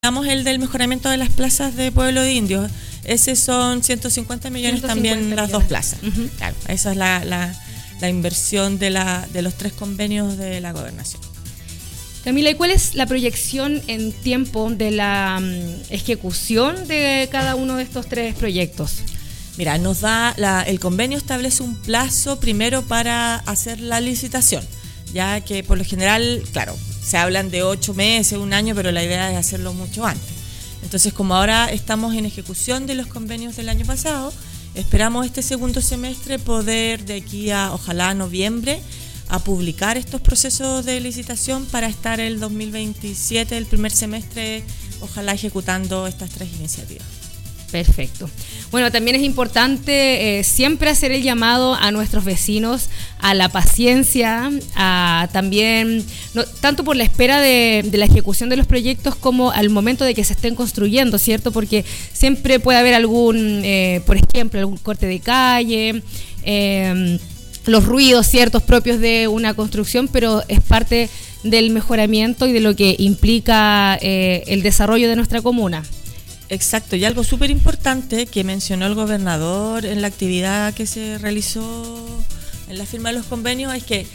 Damos el del mejoramiento de las plazas de Pueblo de Indios. Ese son 150 millones 150 también millones. Las dos plazas. Uh-huh. Claro, esa es la inversión de los 3 convenios de la gobernación. Camila, ¿y cuál es la proyección en tiempo de la ejecución de cada uno de estos 3 proyectos? Mira, nos da el convenio establece un plazo primero para hacer la licitación, ya que por lo general, claro, se hablan de 8 meses, 1 año, pero la idea es hacerlo mucho antes. Entonces, como ahora estamos en ejecución de los convenios del año pasado, esperamos este segundo semestre poder, de aquí a, ojalá, noviembre, a publicar estos procesos de licitación para estar el 2027, el primer semestre, ojalá ejecutando estas 3 iniciativas. Perfecto. Bueno, también es importante siempre hacer el llamado a nuestros vecinos a la paciencia, a también, no, tanto por la espera de la ejecución de los proyectos como al momento de que se estén construyendo, ¿cierto? Porque siempre puede haber algún, por ejemplo, algún corte de calle, los ruidos ciertos propios de una construcción, pero es parte del mejoramiento y de lo que implica el desarrollo de nuestra comuna. Exacto, y algo súper importante que mencionó el gobernador en la actividad que se realizó en la firma de los convenios es que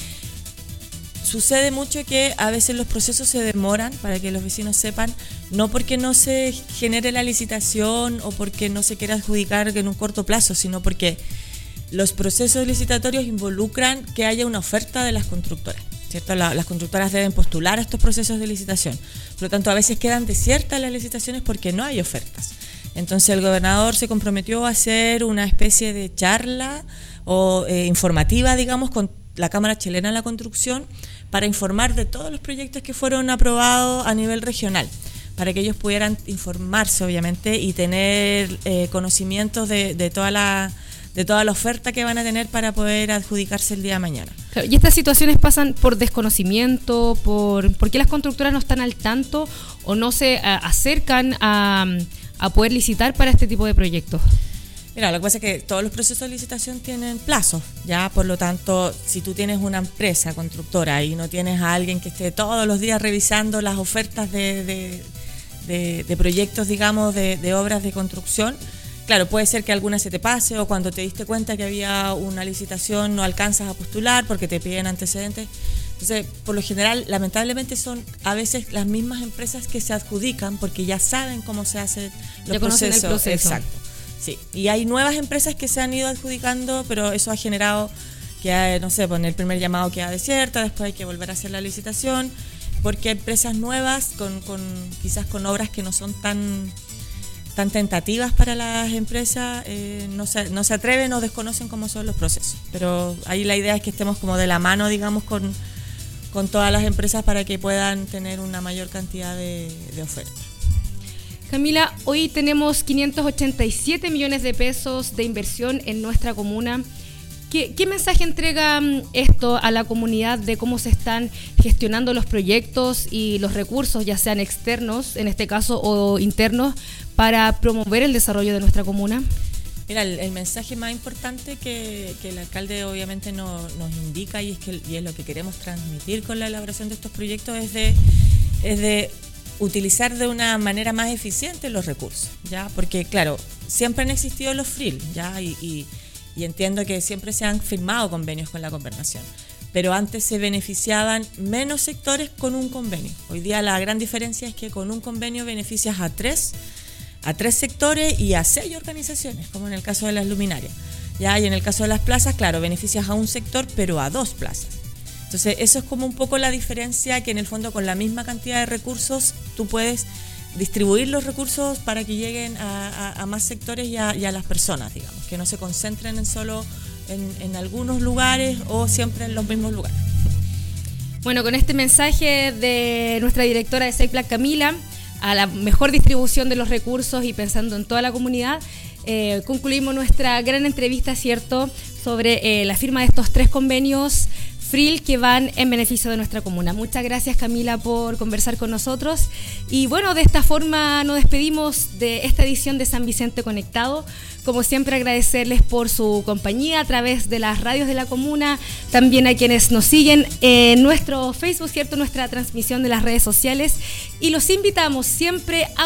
sucede mucho que a veces los procesos se demoran, para que los vecinos sepan, no porque no se genere la licitación o porque no se quiera adjudicar en un corto plazo, sino porque los procesos licitatorios involucran que haya una oferta de las constructoras, ¿cierto? Las constructoras deben postular a estos procesos de licitación. Por lo tanto, a veces quedan desiertas las licitaciones porque no hay ofertas. Entonces, el gobernador se comprometió a hacer una especie de charla o informativa, digamos, con la Cámara Chilena de la Construcción para informar de todos los proyectos que fueron aprobados a nivel regional, para que ellos pudieran informarse, obviamente, y tener conocimientos de toda la oferta que van a tener para poder adjudicarse el día de mañana. Claro, y estas situaciones pasan por desconocimiento, ¿por qué las constructoras no están al tanto o no se acercan a poder licitar para este tipo de proyectos? Mira, lo que pasa es que todos los procesos de licitación tienen plazos, ya, por lo tanto, si tú tienes una empresa constructora y no tienes a alguien que esté todos los días revisando las ofertas de proyectos, digamos, de obras de construcción, claro, puede ser que alguna se te pase o cuando te diste cuenta que había una licitación no alcanzas a postular porque te piden antecedentes. Entonces, por lo general, lamentablemente son a veces las mismas empresas que se adjudican porque ya saben cómo se hacen los procesos. El proceso. Exacto. Sí. Y hay nuevas empresas que se han ido adjudicando, pero eso ha generado que, no sé, pues en el primer llamado queda desierta, después hay que volver a hacer la licitación, porque empresas nuevas quizás con obras que no son tan tentativas para las empresas, no se atreven o desconocen cómo son los procesos. Pero ahí la idea es que estemos como de la mano, digamos, con todas las empresas para que puedan tener una mayor cantidad de ofertas. Camila, hoy tenemos 587 millones de pesos de inversión en nuestra comuna. ¿Qué mensaje entrega esto a la comunidad de cómo se están gestionando los proyectos y los recursos, ya sean externos, en este caso, o internos, para promover el desarrollo de nuestra comuna? Mira, el mensaje más importante que el alcalde obviamente nos indica y es lo que queremos transmitir con la elaboración de estos proyectos es de utilizar de una manera más eficiente los recursos, ¿ya? Porque, claro, siempre han existido los FRIL, ¿ya? Y entiendo que siempre se han firmado convenios con la gobernación, pero antes se beneficiaban menos sectores con un convenio. Hoy día la gran diferencia es que con un convenio beneficias a tres sectores y a 6 organizaciones, como en el caso de las luminarias, ¿ya? Y en el caso de las plazas, claro, beneficias a un sector, pero a 2 plazas. Entonces, eso es como un poco la diferencia, que en el fondo con la misma cantidad de recursos tú puedes distribuir los recursos para que lleguen a más sectores y a las personas, digamos, que no se concentren solo en algunos lugares o siempre en los mismos lugares. Bueno, con este mensaje de nuestra directora de SEIPLAC, Camila, a la mejor distribución de los recursos y pensando en toda la comunidad, concluimos nuestra gran entrevista, ¿cierto?, sobre la firma de estos 3 convenios FRIL que van en beneficio de nuestra comuna. Muchas gracias, Camila, por conversar con nosotros. Y bueno, de esta forma nos despedimos de esta edición de San Vicente Conectado. Como siempre, agradecerles por su compañía a través de las radios de la comuna, también a quienes nos siguen en nuestro Facebook, ¿cierto? Nuestra transmisión de las redes sociales. Y los invitamos siempre a